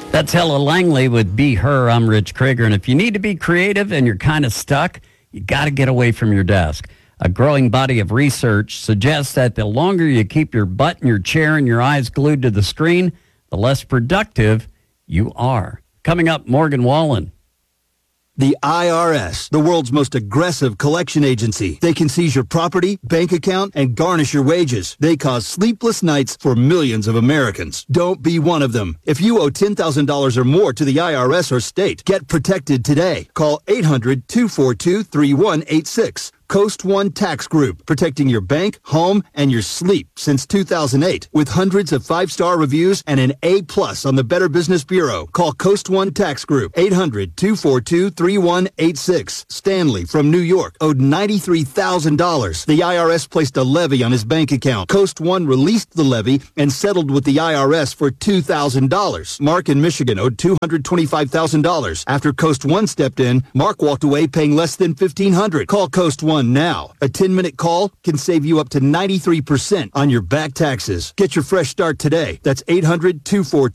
That's Ella Langley with Be Her. I'm Rich Krieger. And if you need to be creative and you're kind of stuck, you got to get away from your desk. A growing body of research suggests that the longer you keep your butt in your chair and your eyes glued to the screen, the less productive you are. Coming up, Morgan Wallen. The IRS, the world's most aggressive collection agency. They can seize your property, bank account, and garnish your wages. They cause sleepless nights for millions of Americans. Don't be one of them. If you owe $10,000 or more to the IRS or state, get protected today. Call 800-242-3186. Coast One Tax Group, protecting your bank, home, and your sleep since 2008. With hundreds of 5-star reviews and an A+ on the Better Business Bureau. Call Coast One Tax Group, 800-242-3186. Stanley from New York owed $93,000. The IRS placed a levy on his bank account. Coast One released the levy and settled with the IRS for $2,000. Mark in Michigan owed $225,000. After Coast One stepped in, Mark walked away paying less than $1,500. Call Coast One now. A 10-minute call can save you up to 93% on your back taxes. Get your fresh start today. That's 800-242